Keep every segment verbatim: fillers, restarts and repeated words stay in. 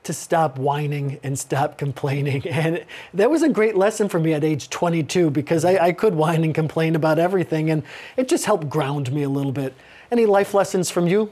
to stop whining and stop complaining. And that was a great lesson for me at age twenty-two, because I, I could whine and complain about everything, and it just helped ground me a little bit. Any life lessons from you?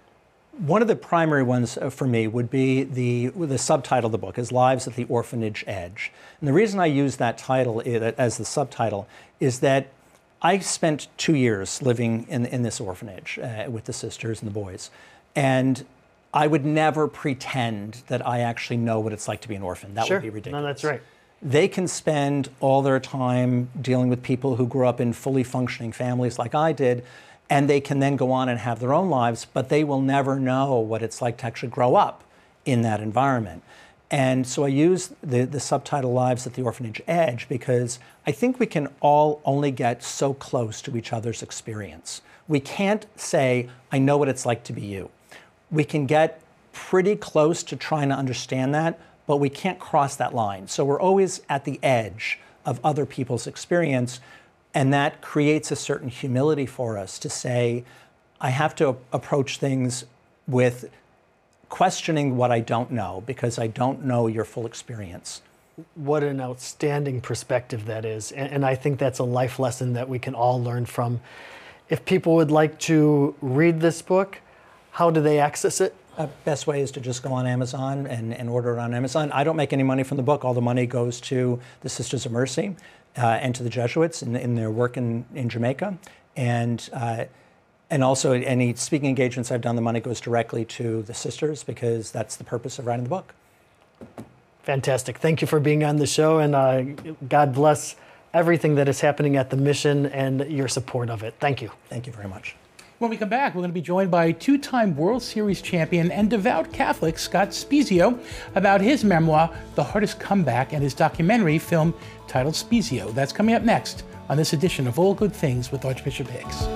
One of the primary ones for me would be the, the subtitle of the book is Lives at the Orphanage Edge. And the reason I use that title as the subtitle is that I spent two years living in, in this orphanage uh, with the sisters and the boys. And I would never pretend that I actually know what it's like to be an orphan. That Sure. would be ridiculous. No, that's right. They can spend all their time dealing with people who grew up in fully functioning families like I did, and they can then go on and have their own lives, but they will never know what it's like to actually grow up in that environment. And so I use the, the subtitle Lives at the Orphanage Edge because I think we can all only get so close to each other's experience. We can't say, I know what it's like to be you. We can get pretty close to trying to understand that, but we can't cross that line. So we're always at the edge of other people's experience, and that creates a certain humility for us to say, I have to approach things with questioning what I don't know, because I don't know your full experience. What an outstanding perspective that is. And, and I think that's a life lesson that we can all learn from. If people would like to read this book, how do they access it? Uh, best way is to just go on Amazon and, and order it on Amazon. I don't make any money from the book. All the money goes to the Sisters of Mercy uh, and to the Jesuits in, in their work in, in Jamaica. And, uh, and also any speaking engagements I've done, the money goes directly to the sisters, because that's the purpose of writing the book. Fantastic. Thank you for being on the show, and uh, God bless everything that is happening at the mission and your support of it. Thank you. Thank you very much. When we come back, we're going to be joined by two-time World Series champion and devout Catholic Scott Spiezio about his memoir, The Hardest Comeback, and his documentary film titled Spiezio. That's coming up next on this edition of All Good Things with Archbishop Hicks.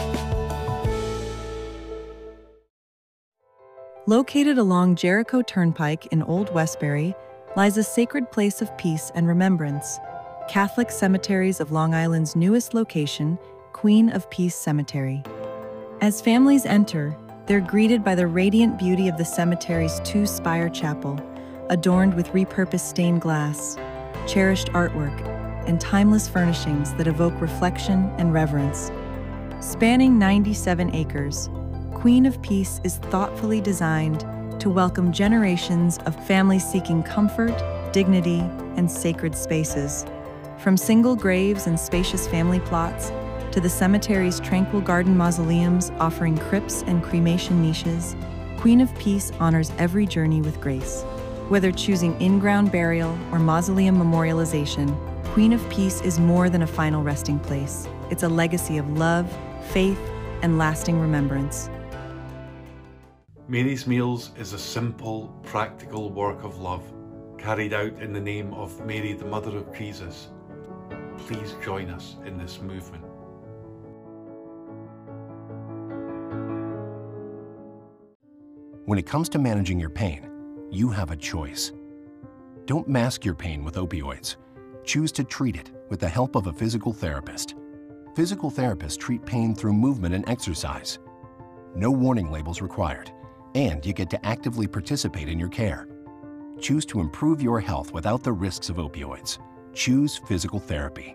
Located along Jericho Turnpike in Old Westbury lies a sacred place of peace and remembrance, Catholic Cemeteries of Long Island's newest location, Queen of Peace Cemetery. As families enter, they're greeted by the radiant beauty of the cemetery's two-spire chapel, adorned with repurposed stained glass, cherished artwork, and timeless furnishings that evoke reflection and reverence. Spanning ninety-seven acres, Queen of Peace is thoughtfully designed to welcome generations of families seeking comfort, dignity, and sacred spaces. From single graves and spacious family plots, to the cemetery's tranquil garden mausoleums offering crypts and cremation niches, Queen of Peace honors every journey with grace. Whether choosing in-ground burial or mausoleum memorialization, Queen of Peace is more than a final resting place. It's a legacy of love, faith, and lasting remembrance. Mary's Meals is a simple, practical work of love, carried out in the name of Mary, the Mother of Jesus. Please join us in this movement. When it comes to managing your pain, you have a choice. Don't mask your pain with opioids. Choose to treat it with the help of a physical therapist. Physical therapists treat pain through movement and exercise. No warning labels required, and you get to actively participate in your care. Choose to improve your health without the risks of opioids. Choose physical therapy.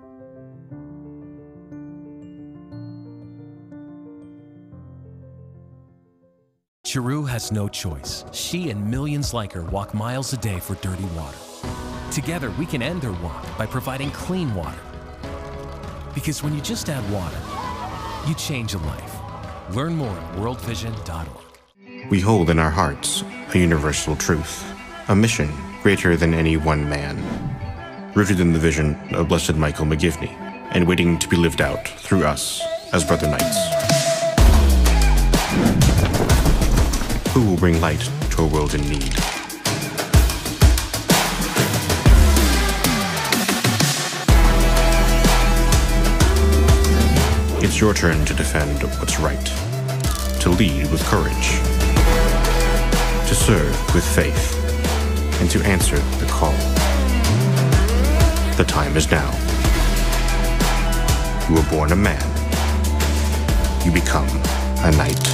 Chiru has no choice. She and millions like her walk miles a day for dirty water. Together, we can end their walk by providing clean water. Because when you just add water, you change a life. Learn more at world vision dot org. We hold in our hearts a universal truth, a mission greater than any one man, rooted in the vision of Blessed Michael McGivney, and waiting to be lived out through us as Brother Knights. Who will bring light to a world in need? It's your turn to defend what's right, to lead with courage, to serve with faith, and to answer the call. The time is now. You were born a man. You become a knight.